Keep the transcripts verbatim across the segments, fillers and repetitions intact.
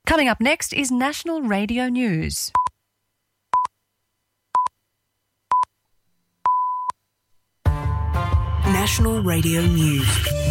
Coming up next is National Radio News. National Radio News.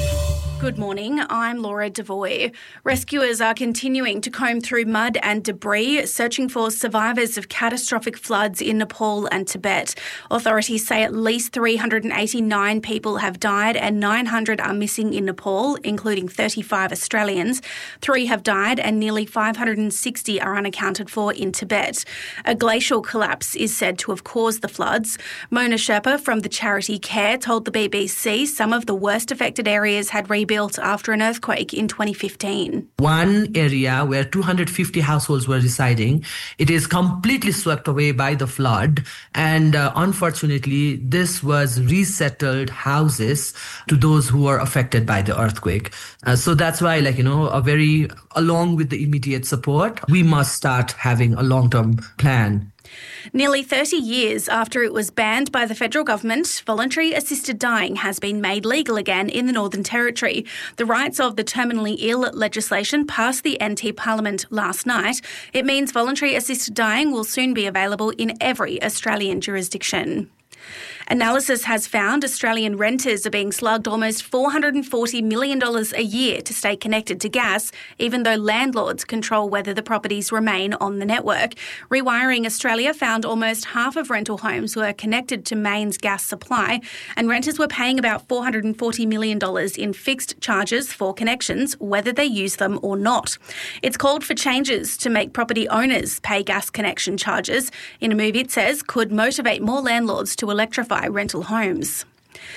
Good morning, I'm Laura Devoy. Rescuers are continuing to comb through mud and debris, searching for survivors of catastrophic floods in Nepal and Tibet. Authorities say at least three hundred eighty-nine people have died and nine hundred are missing in Nepal, including thirty-five Australians. Three have died and nearly five hundred sixty are unaccounted for in Tibet. A glacial collapse is said to have caused the floods. Mona Sherpa from the charity CARE told the B B C some of the worst affected areas had rebuilt built after an earthquake in twenty fifteen. One area where two hundred fifty households were residing, it is completely swept away by the flood. And uh, unfortunately, this was resettled houses to those who were affected by the earthquake. Uh, so that's why, like, you know, a very, along with the immediate support, we must start having a long-term plan. Nearly thirty years after it was banned by the federal government, voluntary assisted dying has been made legal again in the Northern Territory. The rights of the terminally ill legislation passed the N T Parliament last night. It means voluntary assisted dying will soon be available in every Australian jurisdiction. Analysis has found Australian renters are being slugged almost four hundred forty million dollars a year to stay connected to gas, even though landlords control whether the properties remain on the network. Rewiring Australia found almost half of rental homes were connected to mains gas supply, and renters were paying about four hundred forty million dollars in fixed charges for connections, whether they use them or not. It's called for changes to make property owners pay gas connection charges in a move it says could motivate more landlords to electrify rental homes.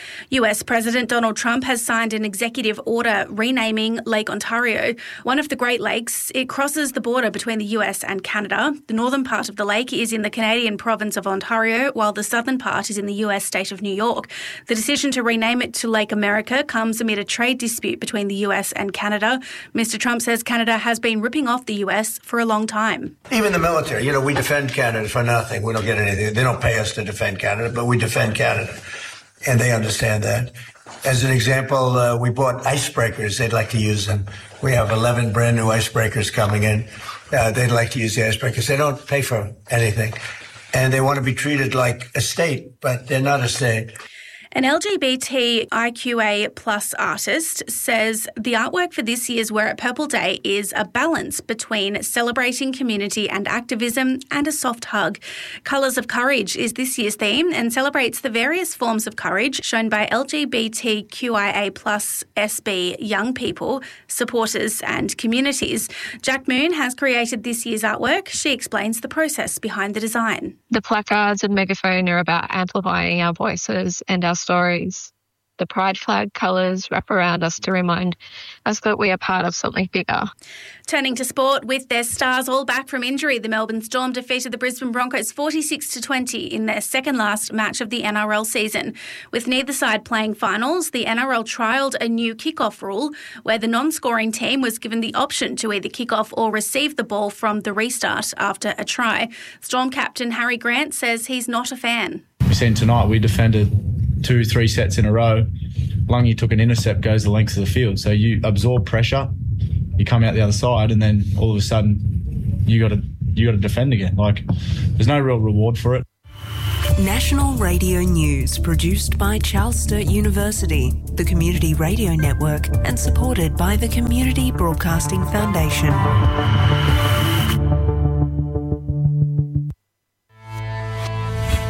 U S President Donald Trump has signed an executive order renaming Lake Ontario. One of the Great Lakes, it crosses the border between the U S and Canada. The northern part of the lake is in the Canadian province of Ontario, while the southern part is in the U S state of New York. The decision to rename it to Lake America comes amid a trade dispute between the U S and Canada. Mister Trump says Canada has been ripping off the U S for a long time. Even the military, you know, we defend Canada for nothing. We don't get anything. They don't pay us to defend Canada, but we defend Canada. And they understand that. As an example, uh, we bought icebreakers. They'd like to use them. We have eleven brand new icebreakers coming in. Uh, they'd like to use the icebreakers. They don't pay for anything. And they want to be treated like a state, but they're not a state. An L G B T I Q A plus artist says the artwork for this year's Wear It Purple Day is a balance between celebrating community and activism and a soft hug. Colours of Courage is this year's theme and celebrates the various forms of courage shown by L G B T Q I A plus S B young people, supporters and communities. Jack Moon has created this year's artwork. She explains the process behind the design. The placards and megaphone are about amplifying our voices and our stories. The pride flag colours wrap around us to remind us that we are part of something bigger. Turning to sport, with their stars all back from injury, the Melbourne Storm defeated the Brisbane Broncos forty-six to twenty in their second last match of the N R L season. With neither side playing finals, the N R L trialled a new kick-off rule where the non-scoring team was given the option to either kick off or receive the ball from the restart after a try. Storm captain Harry Grant says he's not a fan. We've seen tonight we defended two, three sets in a row. Lungy took an intercept, goes the length of the field. So you absorb pressure, you come out the other side, and then all of a sudden you got to you got to defend again. Like, there's no real reward for it. National Radio News, produced by Charles Sturt University, the Community Radio Network, and supported by the Community Broadcasting Foundation.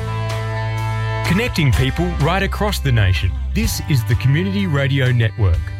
Connecting people right across the nation. This is the Community Radio Network.